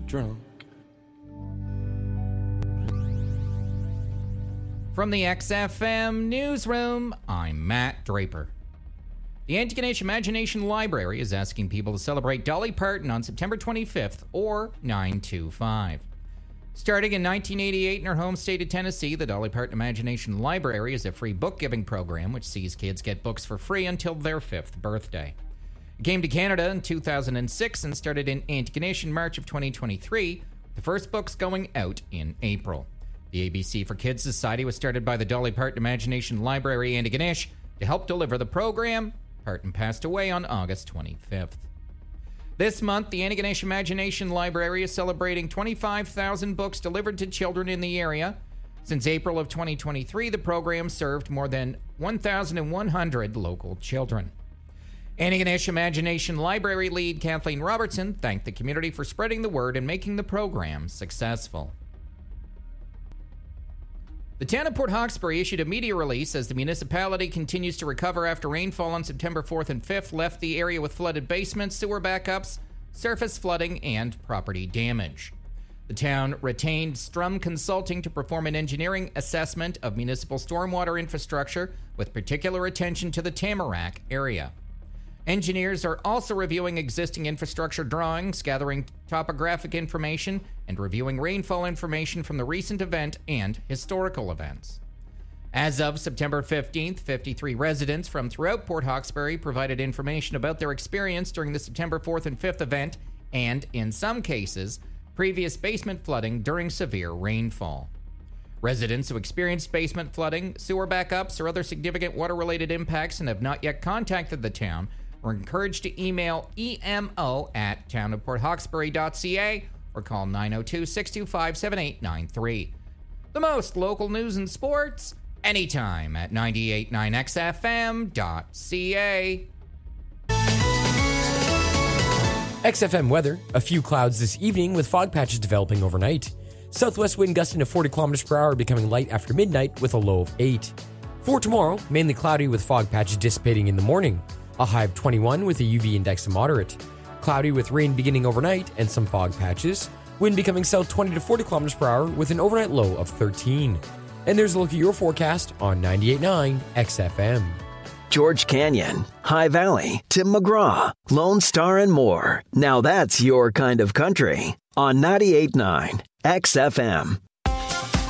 drunk. From the XFM Newsroom, I'm Matt Draper. The Antigonish Imagination Library is asking people to celebrate Dolly Parton on September 25th, or 9/25. Starting in 1988 in her home state of Tennessee, the Dolly Parton Imagination Library is a free book-giving program which sees kids get books for free until their 5th birthday. It came to Canada in 2006 and started in Antigonish in March of 2023, the first books going out in April. The ABC for Kids Society was started by the Dolly Parton Imagination Library Antigonish to help deliver the program. Parton passed away on August 25th. This month, the Antigonish Imagination Library is celebrating 25,000 books delivered to children in the area. Since April of 2023, the program served more than 1,100 local children. Antigonish Imagination Library lead Kathleen Robertson thanked the community for spreading the word and making the program successful. The town of Port Hawkesbury issued a media release as the municipality continues to recover after rainfall on September 4th and 5th left the area with flooded basements, sewer backups, surface flooding, and property damage. The town retained Strum Consulting to perform an engineering assessment of municipal stormwater infrastructure with particular attention to the Tamarack area. Engineers are also reviewing existing infrastructure drawings, gathering topographic information, and reviewing rainfall information from the recent event and historical events. As of September 15th, 53 residents from throughout Port Hawkesbury provided information about their experience during the September 4th and 5th event and, in some cases, previous basement flooding during severe rainfall. Residents who experienced basement flooding, sewer backups, or other significant water-related impacts and have not yet contacted the town are encouraged to email emo@townofporthawkesbury.ca or call 902-625-7893. The most local news and sports, anytime at 989xfm.ca. XFM weather, a few clouds this evening with fog patches developing overnight. Southwest wind gusting to 40 kilometers per hour, becoming light after midnight with a low of 8. For tomorrow, mainly cloudy with fog patches dissipating in the morning. A high of 21 with a UV index of moderate. Cloudy with rain beginning overnight and some fog patches. Wind becoming south 20 to 40 kilometers per hour with an overnight low of 13. And there's a look at your forecast on 98.9 XFM. George Canyon, High Valley, Tim McGraw, Lone Star, and more. Now that's your kind of country on 98.9 XFM.